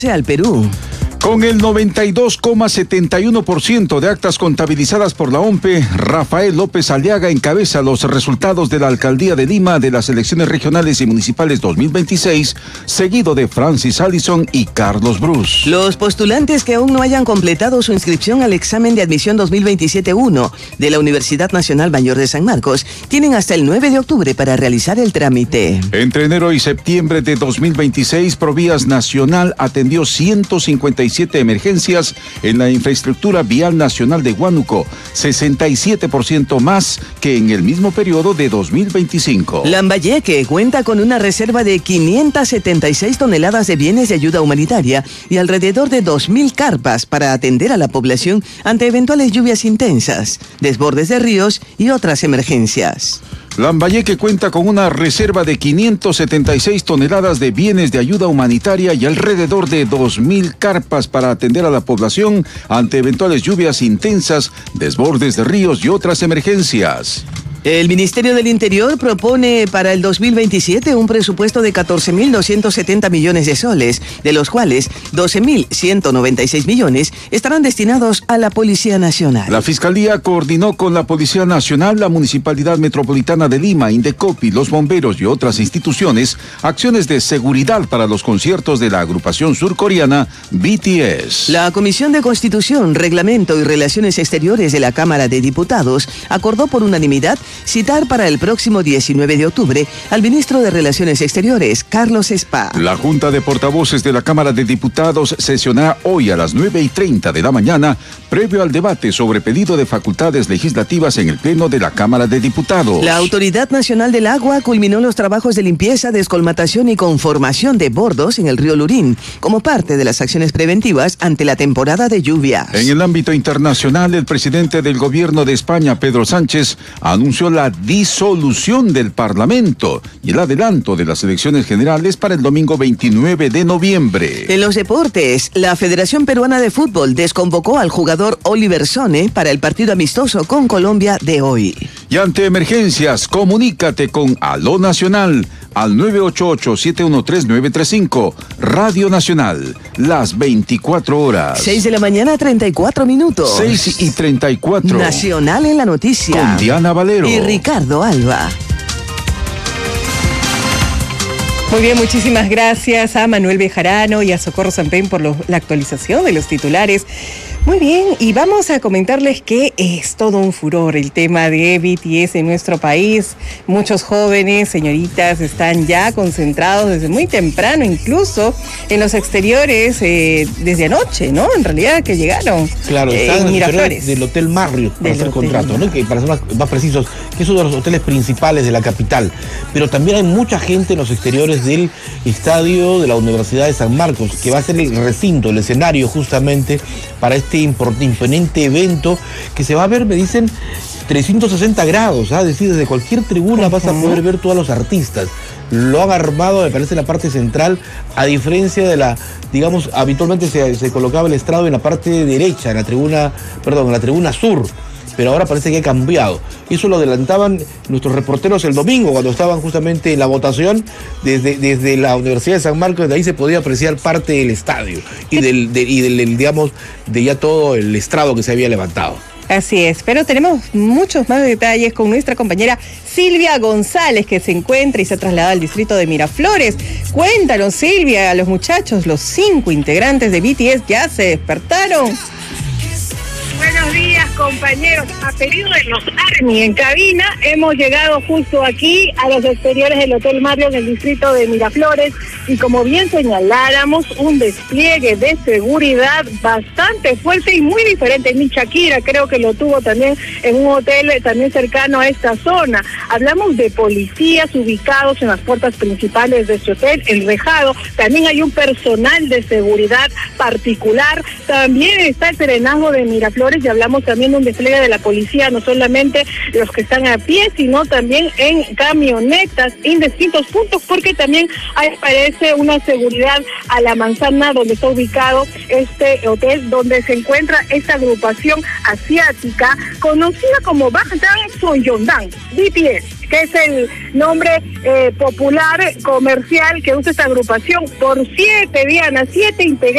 al Perú. Con el 92,71% de actas contabilizadas por la OMPE, Rafael López Aliaga encabeza los resultados de la Alcaldía de Lima de las elecciones regionales y municipales 2026, seguido de Francis Allison y Carlos Bruce. Los postulantes que aún no hayan completado su inscripción al examen de admisión 2027-1 de la Universidad Nacional Mayor de San Marcos tienen hasta el 9 de octubre para realizar el trámite. Entre enero y septiembre de 2026, Provías Nacional atendió 157 emergencias en la infraestructura vial nacional de Huánuco, 67% más que en el mismo periodo de 2025. Lambayeque cuenta con una reserva de 576 toneladas de bienes de ayuda humanitaria y alrededor de 2.000 carpas para atender a la población ante eventuales lluvias intensas, desbordes de ríos y otras emergencias. Lambayeque cuenta con una reserva de 576 toneladas de bienes de ayuda humanitaria y alrededor de 2.000 carpas para atender a la población ante eventuales lluvias intensas, desbordes de ríos y otras emergencias. El Ministerio del Interior propone para el 2027 un presupuesto de 14.270 millones de soles, de los cuales 12.196 millones estarán destinados a la Policía Nacional. La Fiscalía coordinó con la Policía Nacional, la Municipalidad Metropolitana de Lima, Indecopi, los bomberos y otras instituciones, acciones de seguridad para los conciertos de la agrupación surcoreana BTS. La Comisión de Constitución, Reglamento y Relaciones Exteriores de la Cámara de Diputados acordó por unanimidad citar para el próximo 19 de octubre al ministro de Relaciones Exteriores, Carlos Spa. La Junta de Portavoces de la Cámara de Diputados sesionará hoy a las 9:30 de la mañana, previo al debate sobre pedido de facultades legislativas en el Pleno de la Cámara de Diputados. La Autoridad Nacional del Agua culminó los trabajos de limpieza, descolmatación y conformación de bordos en el río Lurín, como parte de las acciones preventivas ante la temporada de lluvias. En el ámbito internacional, el presidente del gobierno de España, Pedro Sánchez, anunció la disolución del Parlamento y el adelanto de las elecciones generales para el domingo 29 de noviembre. En los deportes, la Federación Peruana de Fútbol desconvocó al jugador Oliver Sone para el partido amistoso con Colombia de hoy. Y ante emergencias, comunícate con Aló Nacional al 988-713-935. Radio Nacional, las 24 horas. 6 de la mañana, 34 minutos. 6:34. Nacional en la noticia. Con Diana Valero y Ricardo Alba. Muy bien, muchísimas gracias a Manuel Bejarano y a Socorro Sampén por la actualización de los titulares. Muy bien, y vamos a comentarles que es todo un furor el tema de BTS en nuestro país. Muchos jóvenes, señoritas, están ya concentrados desde muy temprano, incluso en los exteriores, desde anoche, ¿no? En realidad, que llegaron. Claro, están en Miraflores. Del Hotel Marriott, para hacer contrato, ¿no? Que para ser más precisos, que es uno de los hoteles principales de la capital. Pero también hay mucha gente en los exteriores del estadio de la Universidad de San Marcos, que va a ser el recinto, el escenario justamente para este imponente evento que se va a ver, me dicen, 360 grados, es decir, desde cualquier tribuna vas a poder ver todos los artistas. Lo han armado, me parece, en la parte central, a diferencia de la, digamos, habitualmente se colocaba el estrado en la parte derecha, en la tribuna sur. Pero ahora parece que ha cambiado. Eso lo adelantaban nuestros reporteros el domingo, cuando estaban justamente en la votación desde la Universidad de San Marcos. De ahí se podía apreciar parte del estadio y del digamos, de ya todo el estrado que se había levantado. Así es, pero tenemos muchos más detalles con nuestra compañera Silvia González, que se encuentra y se ha trasladado al distrito de Miraflores. Cuéntanos, Silvia, a los muchachos, los 5 integrantes de BTS ya se despertaron. Buenos días, compañeros. A pedido de los ARMY en cabina, hemos llegado justo aquí a los exteriores del Hotel Marriott en el distrito de Miraflores y, como bien señaláramos, un despliegue de seguridad bastante fuerte y muy diferente. Mi Shakira creo que lo tuvo también en un hotel también cercano a esta zona. Hablamos de policías ubicados en las puertas principales de este hotel, enrejado. También hay un personal de seguridad particular. También está el serenazgo de Miraflores y hablamos también de un despliegue de la policía, no solamente los que están a pie, sino también en camionetas en distintos puntos, porque también aparece una seguridad a la manzana donde está ubicado este hotel, donde se encuentra esta agrupación asiática conocida como Bangtan Sonyeondan, BTS, que es el nombre popular comercial que usa esta agrupación. Por 7 integrantes